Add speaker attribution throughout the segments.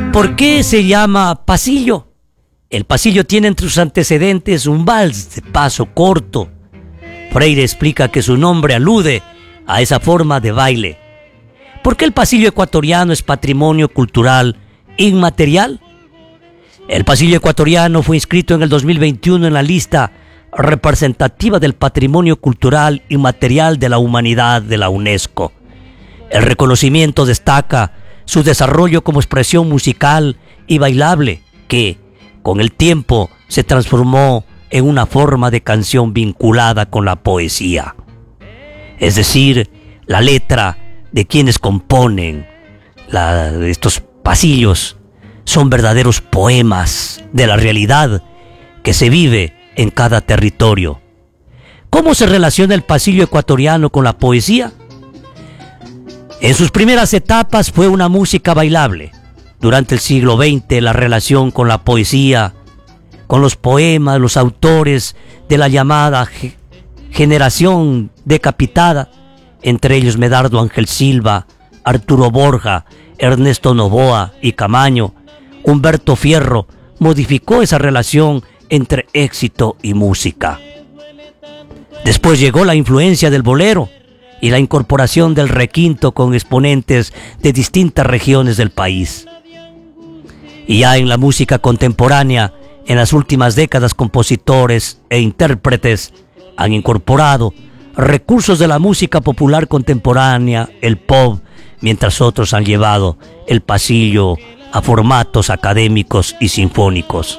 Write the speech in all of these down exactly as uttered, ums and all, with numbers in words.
Speaker 1: ¿Por qué se llama pasillo? El pasillo tiene entre sus antecedentes un vals de paso corto. Freire explica que su nombre alude a esa forma de baile. ¿Por qué el pasillo ecuatoriano es patrimonio cultural inmaterial? El pasillo ecuatoriano fue inscrito en el dos mil veintiuno en la lista representativa del patrimonio cultural inmaterial de la humanidad de la UNESCO. El reconocimiento destaca su desarrollo como expresión musical y bailable que, con el tiempo, se transformó en una forma de canción vinculada con la poesía. Es decir, la letra de quienes componen la, estos pasillos son verdaderos poemas de la realidad que se vive en cada territorio. ¿Cómo se relaciona el pasillo ecuatoriano con la poesía? En sus primeras etapas fue una música bailable. Durante el siglo veinte, la relación con la poesía, con los poemas, los autores de la llamada ge- generación decapitada, entre ellos Medardo Ángel Silva, Arturo Borja, Ernesto Noboa y Camaño, Humberto Fierro, modificó esa relación entre éxito y música. Después llegó la influencia del bolero y la incorporación del requinto con exponentes de distintas regiones del país. Y ya en la música contemporánea, en las últimas décadas, compositores e intérpretes han incorporado recursos de la música popular contemporánea, el pop, mientras otros han llevado el pasillo a formatos académicos y sinfónicos.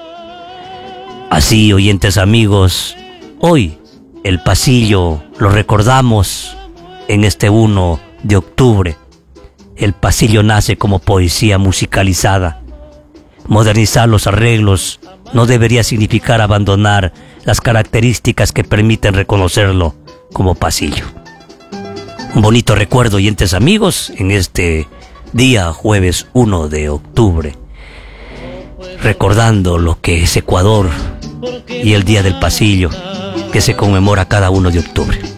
Speaker 1: Así, oyentes amigos, hoy el pasillo lo recordamos en este uno de octubre. El pasillo nace como poesía musicalizada. Modernizar los arreglos no debería significar abandonar las características que permiten reconocerlo como pasillo. Un bonito recuerdo, oyentes amigos, en este día jueves uno de octubre, recordando lo que es Ecuador y el Día del Pasillo, que se conmemora cada uno de octubre.